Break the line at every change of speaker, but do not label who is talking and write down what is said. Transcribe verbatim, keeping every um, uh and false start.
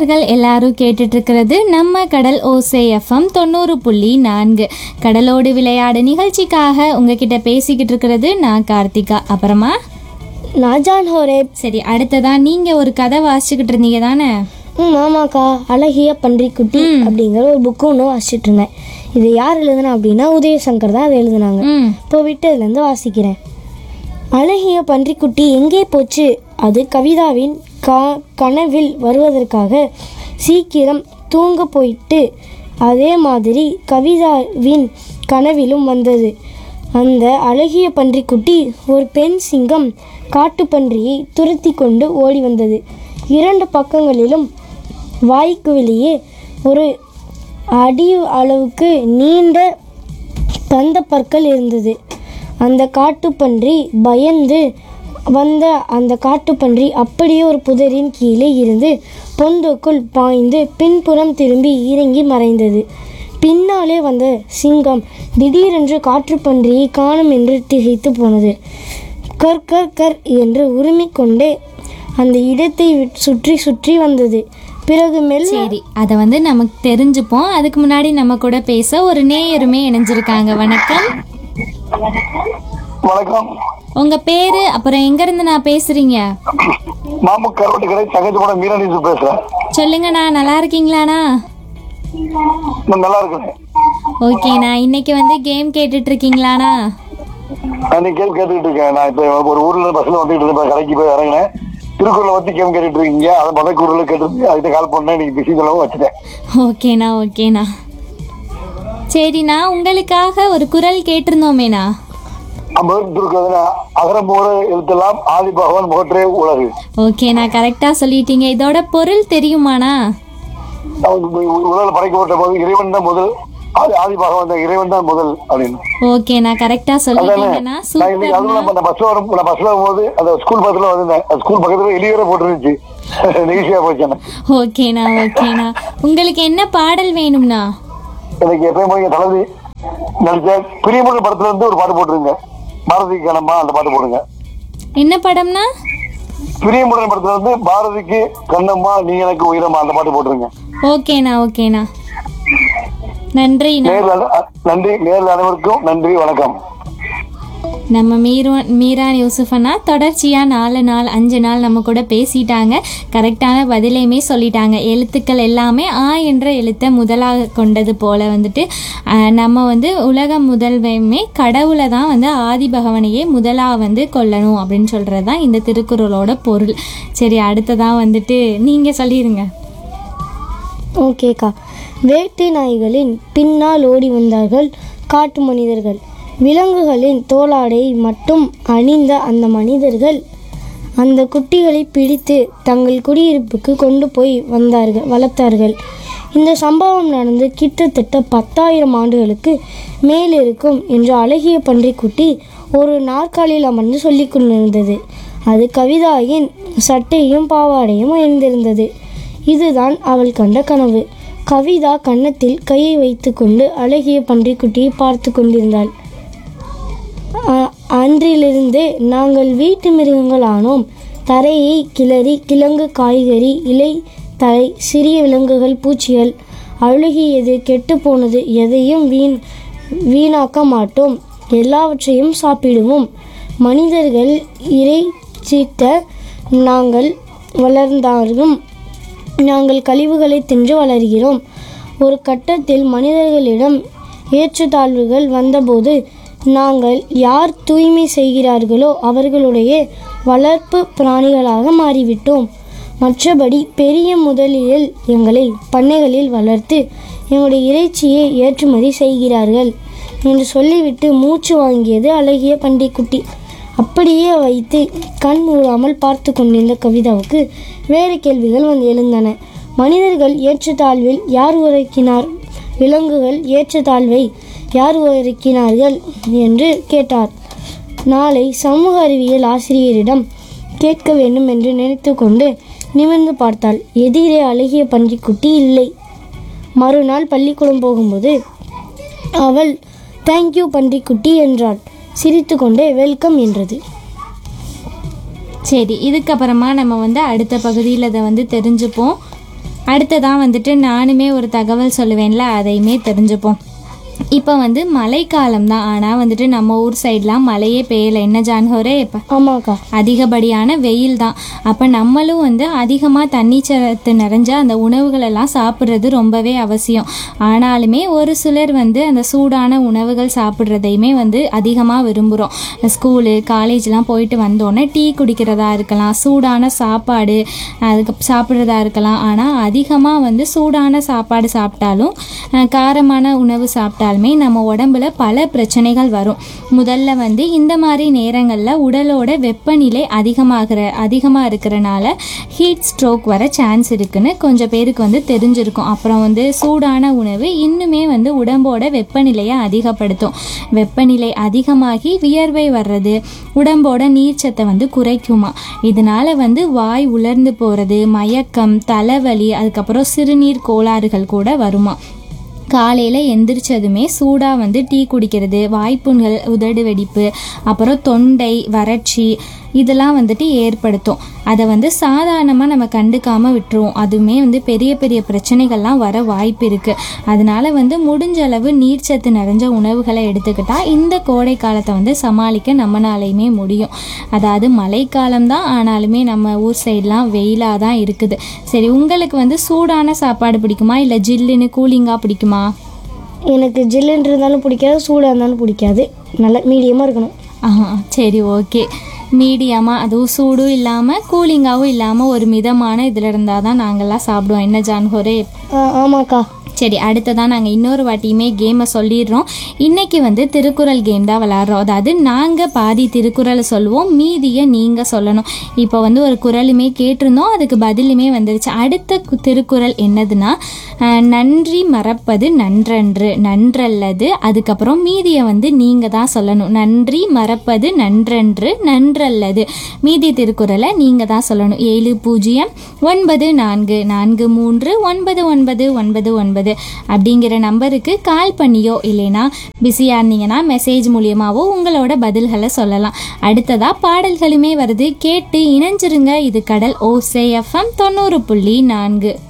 நேயர்கள் எல்லாரும் கேட்டுட்டு இருக்கிறது நம்ம கடல் ஓசை எஃப்எம் தொண்ணூறு புள்ளி நான்கு கடலோடு விளையாடு நிகழ்ச்சிக்காக உங்ககிட்ட பேசிக்கிட்டு இருக்கிறது நான் கார்த்திகா. அப்புறமா
நாஜான் ஹோரேப்.
சரி, அடுத்ததா நீங்க ஒரு கதை வாசிச்சுக்கிட்டு இருந்தீங்க தானே?
ம் ஆமாக்கா, அழகிய பன்றிக்குட்டி அப்படிங்கிற ஒரு புக்கு ஒன்று வாசிச்சுட்டு இருந்தேன். இது யார் எழுதுனா அப்படின்னா உதயசங்கர் தான் அதை எழுதுனாங்க. இப்போ விட்டதுலேருந்து வாசிக்கிறேன். அழகிய பன்றிக்குட்டி எங்கே போச்சு? அது கவிதாவின் கா கனவில் வருவதற்காக சீக்கிரம் தூங்க போயிட்டு அதே மாதிரி கவிதாவின் கனவிலும் வந்தது. அந்த அழகிய பன்றிக்குட்டி ஒரு பெண் சிங்கம் காட்டுப்பன்றியை துரத்தி கொண்டு ஓடி வந்தது. இரண்டு பக்கங்களிலும் வாய்க்கு வெளியே ஒரு அடி அளவுக்கு நீண்ட தந்த பற்கள் இருந்தது. அந்த காட்டுப்பன்றி பயந்து வந்த அந்த காட்டுப்பன்றி அப்படியே ஒரு புதரின் கீழே இருந்து பொந்துக்குள் பாய்ந்து பின்புறம் திரும்பி இறங்கி மறைந்தது. பின்னாலே வந்த சிங்கம் திடீரென்று காற்றுப்பன்றியை காணும் என்று திகைத்து போனது. கர் கர் கர் என்று உருமிக்கொண்டே அந்த இடத்தை சுற்றி சுற்றி வந்தது. பிறகு மெல்ல
சரி, அதை வந்து நமக்கு தெரிஞ்சுப்போம். அதுக்கு முன்னாடி நம்ம கூட பேச ஒரு நேயருமே இணைஞ்சிருக்காங்க. வணக்கம்.
வணக்கம்.
உங்க பேரு, அப்புறம் எங்க இருந்து நான் பேசுறீங்க?
மாமு கரோட்டு கடை தங்கச்சியோட மீனாட்சி பேசுறேன்.
சொல்லுங்கண்ணா, நல்லா இருக்கீங்களாண்ணா?
நான் நல்லா இருக்கேன்.
ஓகேண்ணா, இன்னைக்கு வந்து கேம் கேட்டுட்டு இருக்கீங்களாண்ணா?
நான் கேம் கேட்டுக்கிட்டு இருக்கேன். நான் இப்போ ஒரு ஊர்ல பஸ்ல வந்துட்டு இருந்தேன், கடைக்கு போய் இறங்கினேன். திருக்குறளை பத்தி கேம் கேட்டுட்டு இருக்கீங்க. அதை மத குரல கேட்டு அதுக்கு கால் பண்ணேன். இன்னைக்கு பிஸி செலவும் வச்சுட்டேன்.
ஓகேண்ணா ஓகேண்ணா சரிண்ணா, உங்களுக்காக ஒரு குரல் கேட்டிருந்தோமேண்ணா.
அகரமூற எழுத்தெல்லாம் ஆதி பகவான் முகற்றே உலகு.
ஓகேண்ணா, கரெக்டா சொல்லிட்டீங்க. இதோட பொருள் தெரியுமாண்ணா?
உலக படைக்கப்பட்ட போது இறைவன் தான் முதல், ஆதி பகவான் தான் இறைவன் தான் முதல் அப்படின்னு.
ஓகேண்ணா, கரெக்டா சொல்லிட்டீங்கண்ணா.
பஸ்ல வரும் பஸ்ல வரும்போது அந்த ஸ்கூல் பஸ்ல வந்திருந்தேன். ஸ்கூல் பக்கத்துல எலிவரை போட்டுருந்துச்சு. ஈஸியா போச்சு.
ஓகேண்ணா ஓகேண்ணா உங்களுக்கு என்ன பாடல் வேணும்னா?
எனக்கு எப்பயும் தளபதி நடிச்ச பிரியமுள்ள படத்துல இருந்து ஒரு பாட்டு போட்டுருங்க. பாரதி கணமா அந்த பாட்டு போடுங்க.
என்ன படம்னா?
பிரியமுடன் படத்துல இருந்து பாரதிக்கு கண்ணம்மா நீ எனக்கு உயிரமா அந்த பாட்டு போட்டுருங்க.
ஓகேண்ணா ஓகேண்ணா நன்றி.
நன்றி. நேரில் அனைவருக்கும் நன்றி, வணக்கம்.
நம்ம மீரு மீரான் யூசுஃப் அண்ணா தொடர்ச்சியாக நாலு நாள் அஞ்சு நாள் நம்ம கூட பேசிட்டாங்க. கரெக்டான பதிலையுமே சொல்லிட்டாங்க. எழுத்துக்கள் எல்லாமே ஆ என்ற எழுத்தை முதலாக கொண்டது போல் வந்துட்டு நம்ம வந்து உலக முதல்வையுமே கடவுளை தான் வந்து ஆதி பகவனையே முதலாக வந்து கொள்ளணும் அப்படின்னு சொல்கிறது தான் இந்த திருக்குறளோட பொருள். சரி, அடுத்ததான் வந்துட்டு நீங்கள் சொல்லிடுங்க.
ஓகேக்கா. வேட்டை நாய்களின் பின்னால் ஓடி வந்தார்கள் காட்டு மனிதர்கள். விலங்குகளின் தோலாடை மட்டும் அணிந்த அந்த மனிதர்கள் அந்த குட்டிகளை பிடித்து தங்கள் குடியிருப்புக்கு கொண்டு போய் வந்தார்கள் வளர்த்தார்கள். இந்த சம்பவம் நடந்து கிட்டத்தட்ட பத்தாயிரம் ஆண்டுகளுக்கு மேலிருக்கும் என்று அழகிய பன்றிக்குட்டி ஒரு நாற்காலியில் அமர்ந்து சொல்லி கொண்டிருந்தது. அது கவிதாயின் சட்டையும் பாவாடையும் அணிந்திருந்தது. இதுதான் அவள் கண்ட கனவு. கவிதா கன்னத்தில் கையை வைத்து கொண்டு அழகிய பன்றிக்குட்டியை பார்த்து கொண்டிருந்தாள். அன்றிலிருந்து நாங்கள் வீட்டு மிருகங்கள் ஆனோம். தரையை கிளறி கிழங்கு, காய்கறி, இலை, தலை, சிறிய விலங்குகள், பூச்சிகள், அழுகியது, கெட்டு போனது எதையும் வீண் வீணாக்க மாட்டோம். எல்லாவற்றையும் சாப்பிடுவோம். மனிதர்கள் இறைச்சிட்ட நாங்கள் வளர்ந்தாலும் நாங்கள் கழிவுகளை தின்று வளர்கிறோம். ஒரு கட்டத்தில் மனிதர்களிடம் ஏற்றத்தாழ்வுகள் வந்தபோது நாங்கள் யார் தூய்மை செய்கிறார்களோ அவர்களுடைய வளர்ப்பு பிராணிகளாக மாறிவிட்டோம். மற்றபடி பெரிய முதலில் எங்களை பண்ணைகளில் வளர்த்து எங்களுடைய இறைச்சியை ஏற்றுமதி செய்கிறார்கள் என்று சொல்லிவிட்டு மூச்சு வாங்கியது அழகிய பன்றிக்குட்டி. அப்படியே வைத்து கண் மூடாமல் பார்த்து கொண்டிருந்த கவிதாவுக்கு வேறு கேள்விகள் வந்து எழுந்தன. மனிதர்கள் ஏற்றத்தாழ்வில் யார் உரைக்கினார்? விலங்குகள் ஏற்றத்தாழ்வை யார் உரைக்கினார்கள் என்று கேட்டார். நாளை சமூக அறிவியல் ஆசிரியரிடம் கேட்க வேண்டும் என்று நினைத்து கொண்டு நிமிர்ந்து பார்த்தாள். எதிரே அழகிய பன்றிக்குட்டி இல்லை. மறுநாள் பள்ளிக்கூடம் போகும்போது அவள் தேங்க்யூ பன்றிக்குட்டி என்றாள். சிரித்து கொண்டே வெல்கம் என்றது.
சரி, இதுக்கப்புறமா நம்ம வந்து அடுத்த பகுதியில் அதை வந்து தெரிஞ்சுப்போம். அடுத்ததான் வந்துட்டு நானுமே ஒரு தகவல் சொல்லுவேன்ல, அதையுமே தெரிஞ்சுப்போம். இப்போ வந்து மழைக்காலம் தான், ஆனால் வந்துட்டு நம்ம ஊர் சைட்லாம் மழையே பெய்யலை. என்ன ஜான்ஹோரே? இப்போ
ஆமாக்கா.
அதிகப்படியான வெயில் தான். அப்போ நம்மளும் வந்து அதிகமாக தண்ணீச்சத்து நிறைஞ்ச அந்த உணவுகளெல்லாம் சாப்பிட்றது ரொம்பவே அவசியம். ஆனாலுமே ஒரு சிலர் வந்து அந்த சூடான உணவுகள் சாப்பிட்றதையுமே வந்து அதிகமாக விரும்புகிறோம். ஸ்கூலு காலேஜ்லாம் போயிட்டு வந்தோடனே டீ குடிக்கிறதா இருக்கலாம், சூடான சாப்பாடு அதுக்கு சாப்பிட்றதா இருக்கலாம். ஆனால் அதிகமாக வந்து சூடான சாப்பாடு சாப்பிட்டாலும் காரமான உணவு சாப்பிட்டாலுமே நம்ம உடம்புல பல பிரச்சனைகள் வரும். முதல்ல வந்து இந்த மாதிரி நேரங்களில் உடலோட வெப்பநிலை அதிகமாகிற அதிகமாக இருக்கிறனால ஹீட் ஸ்ட்ரோக் வர சான்ஸ் இருக்குன்னு கொஞ்சம் பேருக்கு வந்து தெரிஞ்சிருக்கும். அப்புறம் வந்து சூடான உணவு இன்னுமே வந்து உடம்போட வெப்பநிலையை அதிகப்படுத்தும். வெப்பநிலை அதிகமாகி வியர்வை வர்றது உடம்போட நீர்ச்சத்தை வந்து குறைக்குமா. இதனால வந்து வாய் உலர்ந்து போகிறது, மயக்கம், தலைவலி, அதுக்கப்புறம் சிறுநீர் கோளாறுகள் கூட வருமா. காலையில் எந்திரிச்சதுமே சூடாக வந்து டீ குடிக்கிறது வாய்ப்புண்கள், உதடு வெடிப்பு, அப்புறம் தொண்டை வறட்சி இதெல்லாம் வந்துட்டு ஏற்படுத்தும். அதை வந்து சாதாரணமாக நம்ம கண்டுக்காமல் விட்டுருவோம். அதுவுமே வந்து பெரிய பெரிய பிரச்சனைகள்லாம் வர வாய்ப்பு இருக்குது. அதனால வந்து முடிஞ்ச அளவு நீர்ச்சத்து நிறைஞ்ச உணவுகளை எடுத்துக்கிட்டால் இந்த கோடை காலத்தை வந்து சமாளிக்க நம்மளாலையுமே முடியும். அதாவது மழைக்காலம்தான், ஆனாலுமே நம்ம ஊர் சைட்லாம் வெயிலாக தான் இருக்குது. சரி, உங்களுக்கு வந்து சூடான சாப்பாடு பிடிக்குமா இல்லை ஜில்லுன்னு கூலிங்காக பிடிக்குமா?
எனக்கு ஜில்லுன்னு இருந்தாலும் பிடிக்காது, சூடாக இருந்தாலும் பிடிக்காது. நல்ல மீடியமாக இருக்கணும்.
ஆ சரி, ஓகே. மீடியமாக, அதுவும் சூடும் இல்லாமல் கூலிங்காகவும் இல்லாமல் ஒரு மிதமான இதில் இருந்தால் தான் நாங்கள்லாம் சாப்பிடுவோம். என்ன ஜான்ஹோரே?
ஆமாக்கா.
சரி, அடுத்ததான் நாங்கள் இன்னொரு வாட்டியுமே கேமை சொல்லிடுறோம். இன்றைக்கி வந்து திருக்குறள் கேம் தான் விளாட்றோம். அதாவது நாங்கள் பாதி திருக்குறளை சொல்லுவோம், மீதியை நீங்கள் சொல்லணும். இப்போ வந்து ஒரு குறளுமே கேட்டிருந்தோம், அதுக்கு பதிலுமே வந்துருச்சு. அடுத்த திருக்குறள் என்னதுன்னா, நன்றி மறப்பது நன்றன்று நன்றல்லது. அதுக்கப்புறம் மீதியை வந்து நீங்கள் தான் சொல்லணும். நன்றி மறப்பது நன்றன்று நன்றல்லது. மீதி திருக்குறளை நீங்கள் தான் சொல்லணும். ஏழு பூஜ்ஜியம் ஒன்பது நான்கு நான்கு மூன்று ஒன்பது ஒன்பது ஒன்பது ஒன்பது அப்படிங்கிற நம்பருக்கு கால் பண்ணியோ இல்லைனா பிஸியாக இருந்தீங்கன்னா மெசேஜ் மூலியமாவோ உங்களோட பதில்களை சொல்லலாம். அடுத்ததா பாடல்களுமே வருது, கேட்டு இணைஞ்சிருங்க. இது கடல் ஓசை எஃப்எம் தொண்ணூறு புள்ளி நான்கு.